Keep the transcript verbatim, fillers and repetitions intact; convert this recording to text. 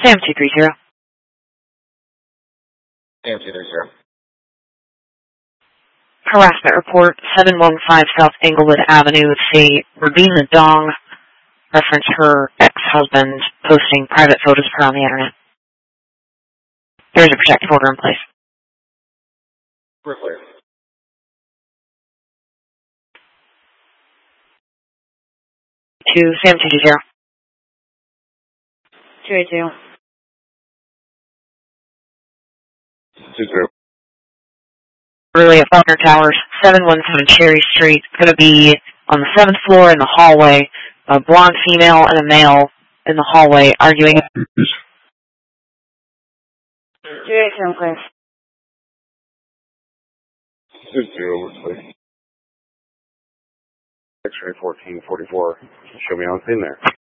Sam two three zero. Sam two three zero. Harassment report, seven one five South Englewood Avenue. Say Rabina Dong, reference her ex-husband posting private photos of her on the internet. There is a protective order in place. We're clear. To Sam two two zero. two eight two. Two zero. Really at Faulkner Towers, seven one seven Cherry Street. It's going to be on the seventh floor in the hallway. A blonde female and a male in the hallway arguing. two eight seven, please. Two zero, please. X-ray fourteen forty-four. Show me on scene there.